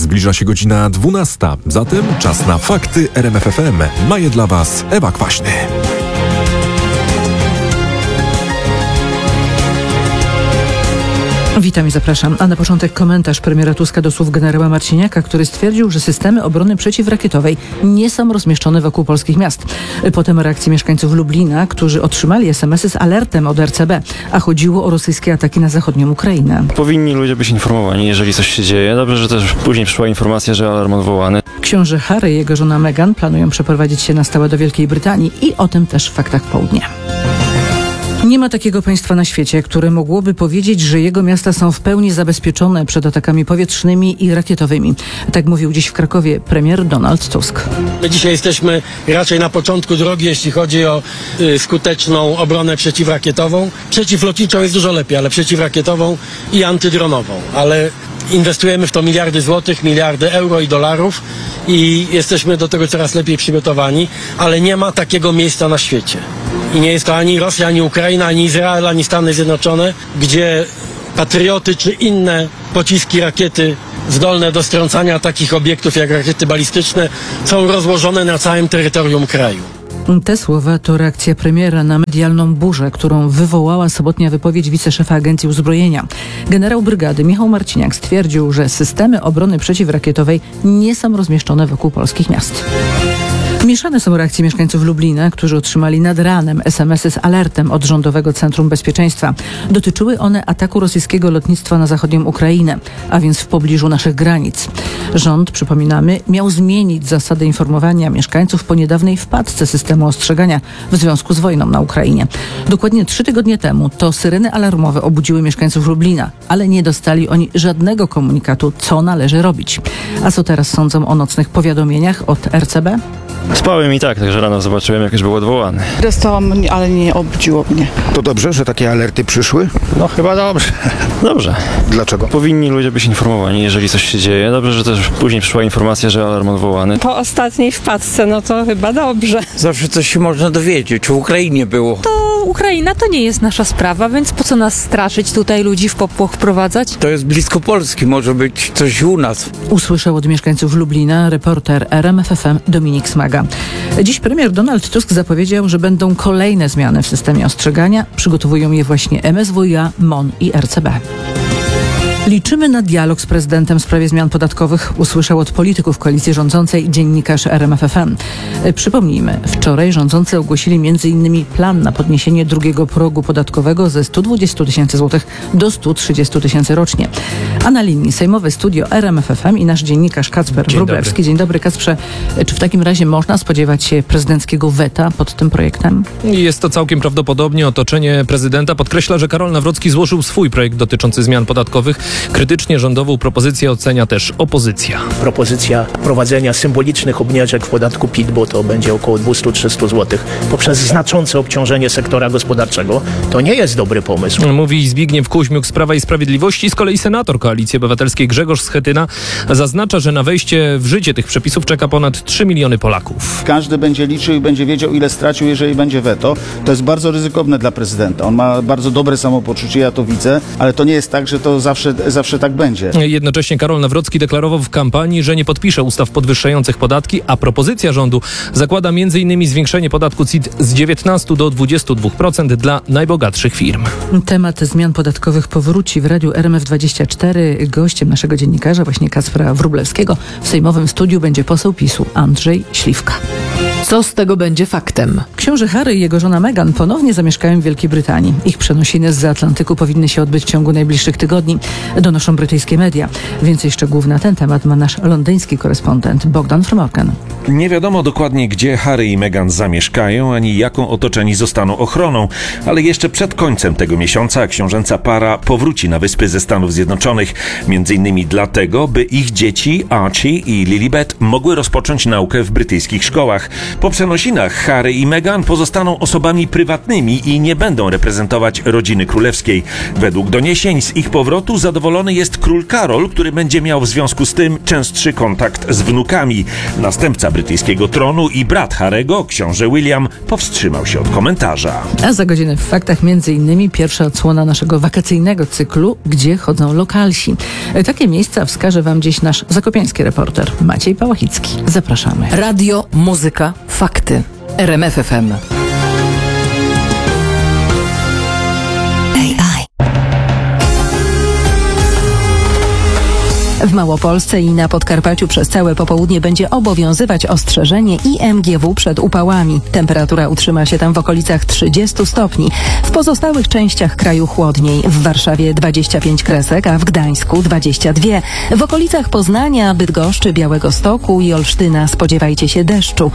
Zbliża się godzina 12. Zatem czas na fakty RMF FM. Ma je dla Was Ewa Kwaśny. Witam i zapraszam. A na początek komentarz premiera Tuska do słów generała Marciniaka, który stwierdził, że systemy obrony przeciwrakietowej nie są rozmieszczone wokół polskich miast. Potem reakcje mieszkańców Lublina, którzy otrzymali SMS-y z alertem od RCB, a chodziło o rosyjskie ataki na zachodnią Ukrainę. Powinni ludzie być informowani, jeżeli coś się dzieje. Dobrze, że też później przyszła informacja, że alarm odwołany. Książę Harry i jego żona Meghan planują przeprowadzić się na stałe do Wielkiej Brytanii i o tym też w faktach południa. Nie ma takiego państwa na świecie, które mogłoby powiedzieć, że jego miasta są w pełni zabezpieczone przed atakami powietrznymi i rakietowymi. Tak mówił dziś w Krakowie premier Donald Tusk. My dzisiaj jesteśmy raczej na początku drogi, jeśli chodzi o skuteczną obronę przeciwrakietową. Przeciwlotniczą jest dużo lepiej, ale przeciwrakietową i antydronową. Ale inwestujemy w to miliardy złotych, miliardy euro i dolarów i jesteśmy do tego coraz lepiej przygotowani, ale nie ma takiego miejsca na świecie. I nie jest to ani Rosja, ani Ukraina, ani Izrael, ani Stany Zjednoczone, gdzie patrioty czy inne pociski, rakiety zdolne do strącania takich obiektów jak rakiety balistyczne są rozłożone na całym terytorium kraju. Te słowa to reakcja premiera na medialną burzę, którą wywołała sobotnia wypowiedź wiceszefa Agencji Uzbrojenia. Generał brygady Michał Marciniak stwierdził, że systemy obrony przeciwrakietowej nie są rozmieszczone wokół polskich miast. Mieszane są reakcje mieszkańców Lublina, którzy otrzymali nad ranem SMS-y z alertem od Rządowego Centrum Bezpieczeństwa. Dotyczyły one ataku rosyjskiego lotnictwa na zachodnią Ukrainę, a więc w pobliżu naszych granic. Rząd, przypominamy, miał zmienić zasady informowania mieszkańców po niedawnej wpadce systemu ostrzegania w związku z wojną na Ukrainie. Dokładnie 3 tygodnie temu to syreny alarmowe obudziły mieszkańców Lublina, ale nie dostali oni żadnego komunikatu, co należy robić. A co teraz sądzą o nocnych powiadomieniach od RCB? Spałem i tak, także rano zobaczyłem, jak już był odwołany. Dostałam, ale nie obudziło mnie. To dobrze, że takie alerty przyszły? No chyba dobrze. Dobrze. Dlaczego? Powinni ludzie być informowani, jeżeli coś się dzieje. Dobrze, że też później przyszła informacja, że alarm odwołany. Po ostatniej wpadce, no to chyba dobrze. Zawsze coś się można dowiedzieć. W Ukrainie było. Ukraina to nie jest nasza sprawa, więc po co nas straszyć, tutaj ludzi w popłoch wprowadzać? To jest blisko Polski, może być coś u nas. Usłyszał od mieszkańców Lublina reporter RMF FM Dominik Smaga. Dziś premier Donald Tusk zapowiedział, że będą kolejne zmiany w systemie ostrzegania. Przygotowują je właśnie MSWiA, MON i RCB. Liczymy na dialog z prezydentem w sprawie zmian podatkowych, usłyszał od polityków koalicji rządzącej dziennikarz RMF FM. Przypomnijmy, wczoraj rządzący ogłosili m.in. plan na podniesienie drugiego progu podatkowego ze 120 tysięcy złotych do 130 tysięcy rocznie. A na linii sejmowe studio RMF FM i nasz dziennikarz Kacper Wróblewski. Dzień dobry, Kacprze. Czy w takim razie można spodziewać się prezydenckiego weta pod tym projektem? Jest to całkiem prawdopodobnie. Otoczenie prezydenta podkreśla, że Karol Nawrocki złożył swój projekt dotyczący zmian podatkowych. Krytycznie rządową propozycję ocenia też opozycja. Propozycja wprowadzenia symbolicznych obniżek w podatku PIT, bo to będzie około 200-300 zł, poprzez znaczące obciążenie sektora gospodarczego, to nie jest dobry pomysł. Mówi Zbigniew Kuźmiuk z Prawa i Sprawiedliwości. Z kolei senator Koalicji Obywatelskiej Grzegorz Schetyna zaznacza, że na wejście w życie tych przepisów czeka ponad 3 miliony Polaków. Każdy będzie liczył i będzie wiedział, ile stracił, jeżeli będzie weto. To jest bardzo ryzykowne dla prezydenta. On ma bardzo dobre samopoczucie, ja to widzę, ale to nie jest tak, że to zawsze tak będzie. Jednocześnie Karol Nawrocki deklarował w kampanii, że nie podpisze ustaw podwyższających podatki, a propozycja rządu zakłada m.in. zwiększenie podatku CIT z 19 do 22% dla najbogatszych firm. Temat zmian podatkowych powróci w radiu RMF24. Gościem naszego dziennikarza, właśnie Kacpra Wróblewskiego, w sejmowym studiu będzie poseł PiS-u Andrzej Śliwka. Co z tego będzie faktem? Książę Harry i jego żona Meghan ponownie zamieszkają w Wielkiej Brytanii. Ich przenosiny zza Atlantyku powinny się odbyć w ciągu najbliższych tygodni, donoszą brytyjskie media. Więcej szczegółów na ten temat ma nasz londyński korespondent Bogdan Fromorken. Nie wiadomo dokładnie, gdzie Harry i Meghan zamieszkają, ani jaką otoczeni zostaną ochroną, ale jeszcze przed końcem tego miesiąca książęca para powróci na Wyspy ze Stanów Zjednoczonych. Między innymi dlatego, by ich dzieci Archie i Lilibet mogły rozpocząć naukę w brytyjskich szkołach. Po przenosinach Harry i Meghan pozostaną osobami prywatnymi i nie będą reprezentować rodziny królewskiej. Według doniesień z ich powrotu zadowolony jest król Karol, który będzie miał w związku z tym częstszy kontakt z wnukami. Następca brytyjskiego tronu i brat Harry'ego, książę William, powstrzymał się od komentarza. A za godzinę w faktach m.in. pierwsza odsłona naszego wakacyjnego cyklu, gdzie chodzą lokalsi. Takie miejsca wskaże Wam dziś nasz zakopiański reporter Maciej Pałachicki. Zapraszamy. Radio, muzyka, fakty. RMF FM. W Małopolsce i na Podkarpaciu przez całe popołudnie będzie obowiązywać ostrzeżenie IMGW przed upałami. Temperatura utrzyma się tam w okolicach 30 stopni. W pozostałych częściach kraju chłodniej. W Warszawie 25 kresek, a w Gdańsku 22. W okolicach Poznania, Bydgoszczy, Białegostoku i Olsztyna spodziewajcie się deszczu.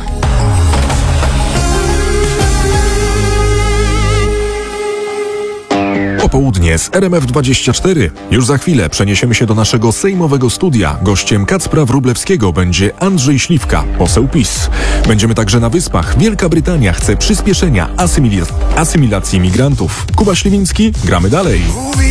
Popołudnie z RMF24. Już za chwilę przeniesiemy się do naszego sejmowego studia. Gościem Kacpra Wróblewskiego będzie Andrzej Śliwka, poseł PiS. Będziemy także na Wyspach. Wielka Brytania chce przyspieszenia asymilacji migrantów. Kuba Śliwiński, gramy dalej.